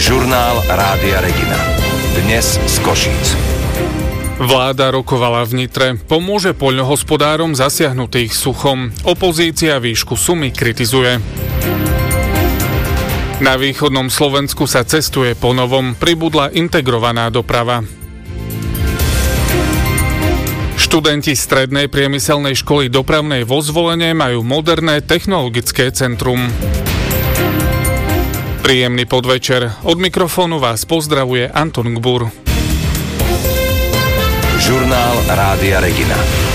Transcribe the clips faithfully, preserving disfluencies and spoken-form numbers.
Žurnál Rádia Regina. Dnes z Košíc. Vláda rokovala v Nitre. Pomôže poľnohospodárom zasiahnutých suchom. Opozícia výšku sumy kritizuje. Na východnom Slovensku sa cestuje po novom. Pribudla integrovaná doprava. Študenti Strednej priemyselnej školy dopravnej vo Zvolene majú moderné technologické centrum. Príjemný podvečer. Od mikrofónu vás pozdravuje Anton Gbur. Žurnál Rádia Regina.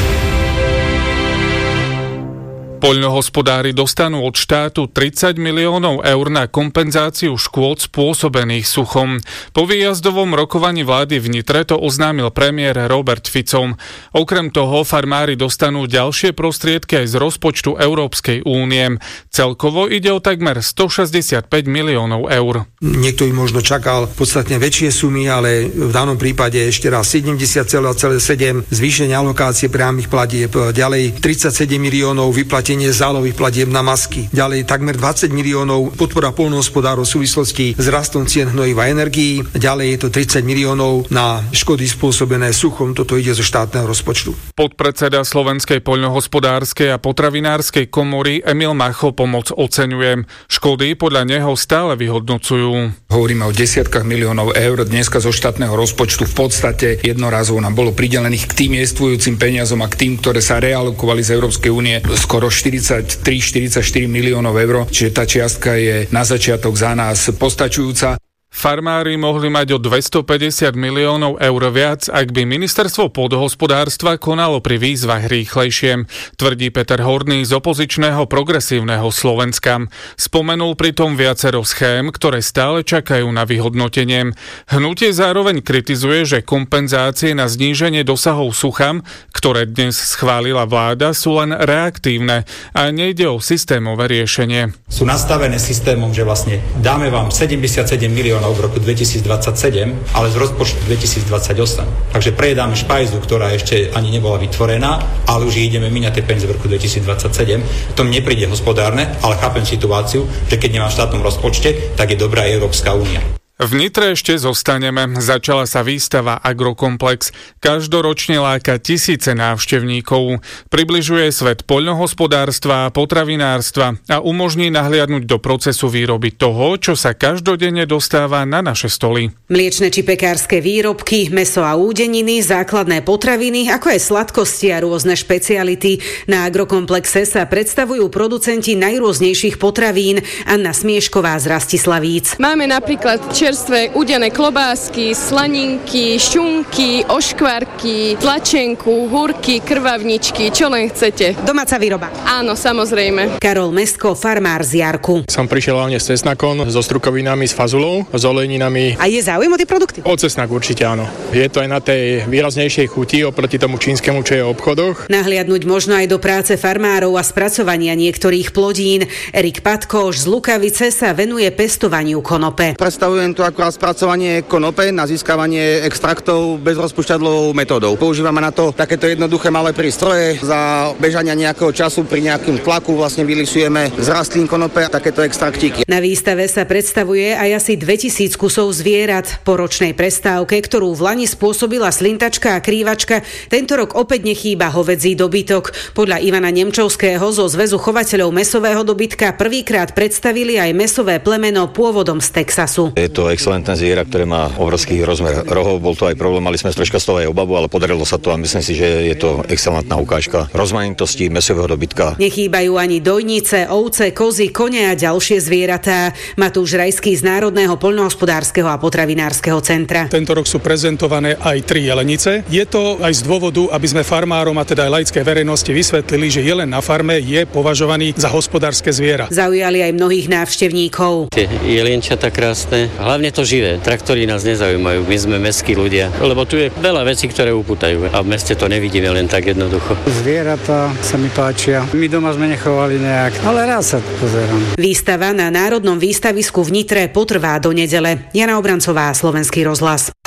Poľnohospodári dostanú od štátu tridsať miliónov eur na kompenzáciu škôd spôsobených suchom. Po výjazdovom rokovaní vlády v Nitre to oznámil premiér Robert Fico. Okrem toho farmári dostanú ďalšie prostriedky aj z rozpočtu Európskej únie. Celkovo ide o takmer stošesťdesiatpäť miliónov eur. Niekto im možno čakal podstatne väčšie sumy, ale v danom prípade ešte raz sedemdesiat celá sedem zvýšenie alokácie priamych platieb, ďalej tridsaťsedem miliónov vyplatenie zálohových platieb na masky, ďalej takmer dvadsať miliónov podpora poľnohospodárov v súvislosti s rastom cien hnojív a energií, ďalej je to tridsať miliónov na škody spôsobené suchom, toto ide zo štátneho rozpočtu. Podpredseda Slovenskej poľnohospodárskej a potravinárskej komory Emil Macho pomoc oceňuje. Škody podľa neho stále vyhodnocujú. Hovoríme o desiatkách miliónov eur, dneska zo štátneho rozpočtu v podstate jednorazovo nám bolo pridelených k tým jestvujúcim peniazom a k tým, ktoré sa realokovali z Európskej únie, skoro štyridsaťtri štyridsaťštyri miliónov eur, čiže tá čiastka je na začiatok za nás postačujúca. Farmári mohli mať o dvestopäťdesiat miliónov eur viac, ak by ministerstvo pôdohospodárstva konalo pri výzvach rýchlejšie, tvrdí Peter Horný z opozičného Progresívneho Slovenska. Spomenul pritom viacero schém, ktoré stále čakajú na vyhodnotenie. Hnutie zároveň kritizuje, že kompenzácie na zníženie dosahov sucha, ktoré dnes schválila vláda, sú len reaktívne a nejde o systémové riešenie. Sú nastavené systémom, že vlastne dáme vám sedemdesiatsedem miliónov v roku dvetisícdvadsaťsedem, ale z rozpočtu dvetisícdvadsaťosem. Takže prejedáme špajzu, ktorá ešte ani nebola vytvorená, ale už ideme míňať tie peniaze v roku dvetisícdvadsaťsedem. To mne nepríde hospodárne, ale chápem situáciu, že keď nemám v štátnom rozpočte, tak je dobrá Európska únia. V Nitre ešte zostaneme. Začala sa výstava Agrokomplex. Každoročne láka tisíce návštevníkov. Približuje svet poľnohospodárstva a potravinárstva a umožní nahliadnúť do procesu výroby toho, čo sa každodenne dostáva na naše stoly. Mliečne či pekárske výrobky, mäso a údeniny, základné potraviny, ako aj sladkosti a rôzne špeciality. Na Agrokomplexe sa predstavujú producenti najrôznejších potravín. Anna Smiešková z Rastislavíc. Máme napríklad čerstvé udené klobásky, slaninky, šunky, oškvarky, tlačenku, húrky, krvavničky, čo len chcete. Domáca výroba. Áno, samozrejme. Karol Mesko, farmár z Jarku. Som prišiel hlavne s cesnakom, so strukovinami, s fazulou, s olejninami. A je záujem o tie produkty? O cesnak určite áno. Je to aj na tej výraznejšej chuti oproti tomu čínskemu, čo je v obchodoch. Nahliadnúť možno aj do práce farmárov a spracovania niektorých plodín. Erik Patkoš z Lukavice sa venuje pestovaniu konope. Predstavujem to akurát spracovanie konope na získavanie extraktov bezrozpúšťadlovou metódou. Používame na to takéto jednoduché malé prístroje. Za bežania nejakého času pri nejakým tlaku vlastne vylisujeme z rastlín konope takéto extraktíky. Na výstave sa predstavuje aj asi dvetisíc kusov zvierat. Po ročnej prestávke, ktorú v lani spôsobila slintačka a krývačka, tento rok opäť nechýba hovädzí dobytok. Podľa Ivana Nemčovského zo Zväzu chovateľov mäsového dobytka prvýkrát predstavili aj mäsové plemeno pôvodom z Texasu. Je to excelentné zviera, ktoré má obrovský rozmer rohov. Bol to aj problém, mali sme troška z toho aj obavu, ale podarilo sa to a myslím si, že je to excelentná ukážka rozmanitosti mäsového dobytka. Nechýbajú ani dojnice, ovce, kozy, kone a ďalšie zvieratá. Matúš Rajský z Národného poľnohospodárskeho a potravinárskeho centra. Tento rok sú prezentované aj tri jelenice. Je to aj z dôvodu, aby sme farmárom a teda aj laickej verejnosti vysvetlili, že jelen na farme je považovaný za hospodárske zviera. Zaujali aj mnohých návštevníkov. Tie jelenčatá krásne. Hlavne to živé. Traktory nás nezaujímajú. My sme mestskí ľudia. Lebo tu je veľa vecí, ktoré upútajú. A v meste to nevidíme len tak jednoducho. Zvieratá sa mi páčia. My doma sme nechovali nejak, ale rád sa pozerám. Výstava na Národnom výstavisku v Nitre potrvá do nedele. Jana Obrancová, Slovenský rozhlas.